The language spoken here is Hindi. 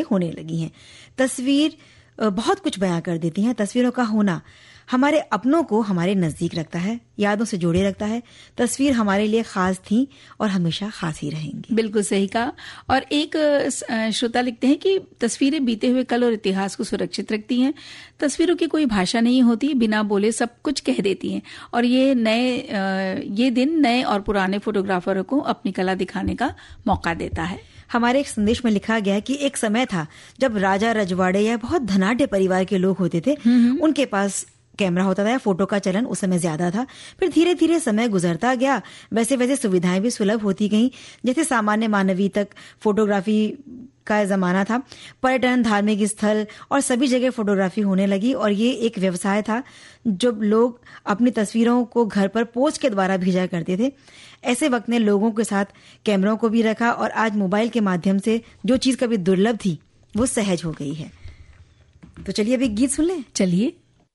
होने लगी हैं। तस्वीर बहुत कुछ बयां कर देती हैं। तस्वीरों का होना हमारे अपनों को हमारे नजदीक रखता है, यादों से जोड़े रखता है। तस्वीर हमारे लिए खास थी और हमेशा खास ही रहेंगी। बिल्कुल सही कहा। और एक श्रोता लिखते हैं कि तस्वीरें बीते हुए कल और इतिहास को सुरक्षित रखती हैं। तस्वीरों की कोई भाषा नहीं होती, बिना बोले सब कुछ कह देती हैं। और ये दिन नए और पुराने फोटोग्राफरों को अपनी कला दिखाने का मौका देता है। हमारे एक संदेश में लिखा गया है कि एक समय था जब राजा रजवाड़े या बहुत धनाढ्य परिवार के लोग होते थे, उनके पास कैमरा होता था या फोटो का चलन उस समय ज्यादा था। फिर धीरे धीरे समय गुजरता गया, वैसे वैसे सुविधाएं भी सुलभ होती गईं। जैसे सामान्य मानवीय तक फोटोग्राफी का जमाना था, पर्यटन, धार्मिक स्थल और सभी जगह फोटोग्राफी होने लगी और ये एक व्यवसाय था। जब लोग अपनी तस्वीरों को घर पर पोस्ट के द्वारा भेजा करते थे, ऐसे वक्त ने लोगों के साथ कैमरों को भी रखा और आज मोबाइल के माध्यम से जो चीज कभी दुर्लभ थी वो सहज हो गई है। तो चलिए अभी गीत सुन लें। चलिए।